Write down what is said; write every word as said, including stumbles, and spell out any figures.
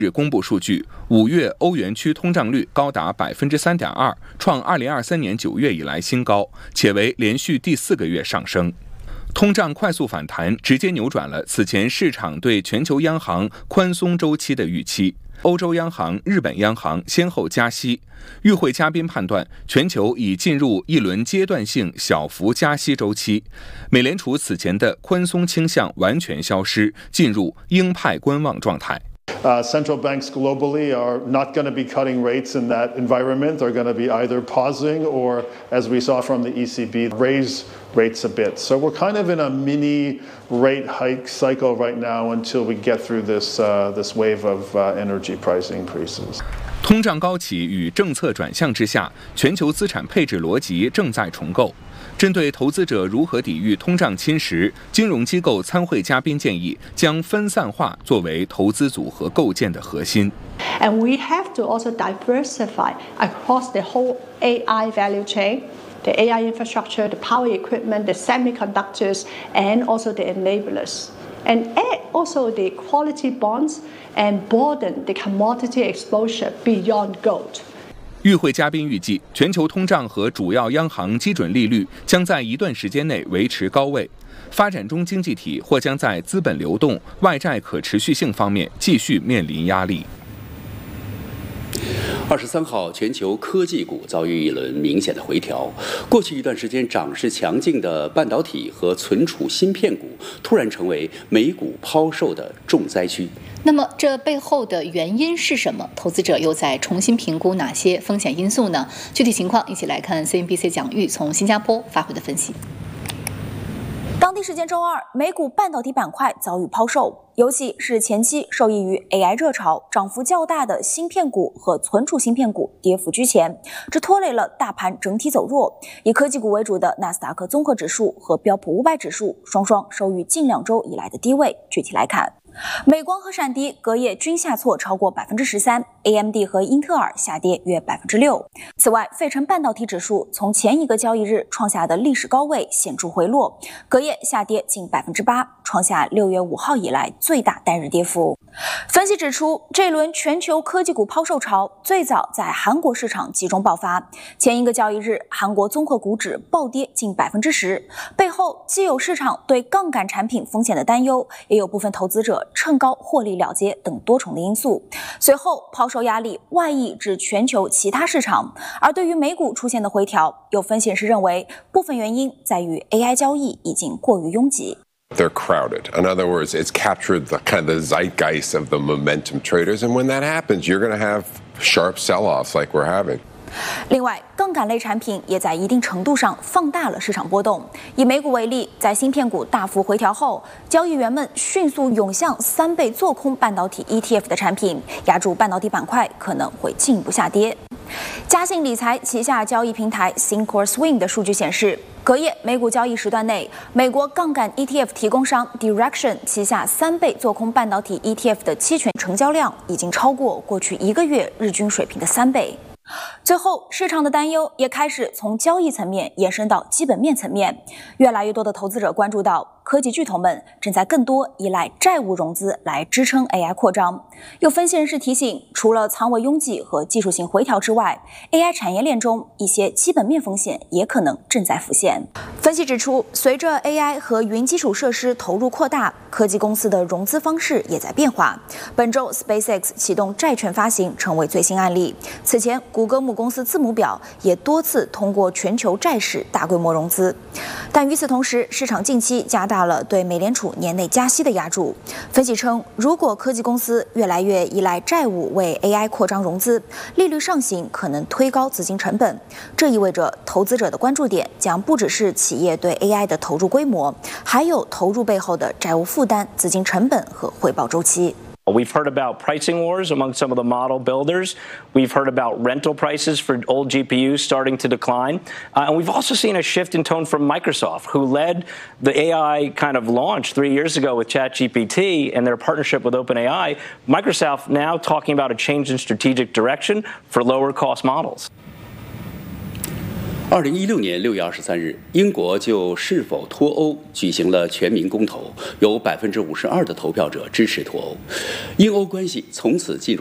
日公布数据，五月欧元区通胀率高达百分之三点二，创二零二三年九月以来新高，且为连续第四个月上升。通胀快速反弹，直接扭转了此前市场对全球央行宽松周期的预期。欧洲央行、日本央行先后加息，与会嘉宾判断，全球已进入一轮阶段性小幅加息周期。美联储此前的宽松倾向完全消失，进入鹰派观望状态。 Uh, central banks globally are not going to be cutting rates in that environment. They're going to be either pausing or, as we saw from the E C B, raise rates a bit. So we're kind of in a mini rate hike cycle right now until we get through this, uh, this wave of uh, energy price increases. 通胀高企与政策转向之下，全球资产配置逻辑正在重构。针对投资者如何抵御通胀侵蚀，金融机构参会嘉宾建议将分散化作为投资组合构建的核心。 And we have to also diversify across the whole A I value chain, the A I infrastructure, the power equipment, the semiconductors, and also the enablers. And add also the quality bonds and broaden the commodity exposure beyond gold. 与会嘉宾预计，全球通胀和主要央行基准利率将在一段时间内维持高位，发展中经济体或将在资本流动、外债可持续性方面继续面临压力。 二十三号，全球科技股遭遇一轮明显的回调。过去一段时间涨势强劲的半导体和存储芯片股，突然成为美股抛售的重灾区。 那么，这背后的原因是什么？投资者又在重新评估哪些风险因素呢？具体情况，一起来看 C N B C 蒋玉从新加坡发回的分析。 当地时间周二，美股半导体板块遭遇抛售，尤其是前期受益于 A I 热潮、涨幅较大的芯片股和存储芯片股跌幅居前，这拖累了大盘整体走弱。以科技股为主的纳斯达克综合指数和标普五百指数双双收于近两周以来的低位。具体来看，美光和闪迪隔夜均下挫超过百分之十三 ，A M D 和英特尔下跌约百分之六。此外，费城半导体指数从前一个交易日创下的历史高位显著回落，隔夜下跌近百分之八，创下六月五号以来最大单日跌幅。分析指出，这轮全球科技股抛售潮最早在韩国市场集中爆发，前一个交易日，韩国综合股指暴跌近百分之十，背后既有市场对杠杆产品风险的担忧，也有部分投资者趁高获利了结等多重的因素。随后，抛售压力外溢至全球其他市场，而对于美股出现的回调，有分析人士认为，部分原因在于 A I 交易已经过于拥挤。 They're crowded. In other words, it's captured the kind of the zeitgeist of the momentum traders. And when that happens, you're going to have sharp sell-offs like we're having. 另外，杠杆类产品也在一定程度上放大了市场波动。以美股为例，在芯片股大幅回调后，交易员们迅速涌向三倍做空半导体 E T F 的产品，压住半导体板块可能会进一步下跌。嘉信理财旗下交易平台 Thinkorswim 的数据显示，隔夜美股交易时段内，美国杠杆 E T F 提供商 Direction 旗下三倍做空半导体 E T F 的期权成交量已经超过过去一个月日均水平的三倍。最后，市场的担忧也开始从交易层面延伸到基本面层面，越来越多的投资者关注到科技巨头们正在更多依赖债务融资来支撑 A I 扩张。有分析人士提醒，除了仓位拥挤和技术性回调之外， A I 产业链中一些基本面风险也可能正在浮现。分析指出，随着 A I 和云基础设施投入扩大，科技公司的融资方式也在变化。本周 SpaceX 启动债券发行成为最新案例，此前谷歌母公司字母表也多次通过全球债市大规模融资。但与此同时，市场近期加大了对美联储年内加息的压注。分析称，如果科技公司越来越依赖债务为 A I 扩张融资，利率上行可能推高资金成本。这意味着投资者的关注点将不只是企业对 A I 的投入规模，还有投入背后的债务负担、资金成本和回报周期。 We've heard about pricing wars among some of the model builders. We've heard about rental prices for old G P Us starting to decline. Uh, and we've also seen a shift in tone from Microsoft, who led the A I kind of launch three years ago with ChatGPT and their partnership with OpenAI. Microsoft now talking about a change in strategic direction for lower cost models. 二零一六年六月二十三日，英国就是否脱欧举行了全民公投，有百分之五十二的投票者支持脱欧，英欧关系从此进入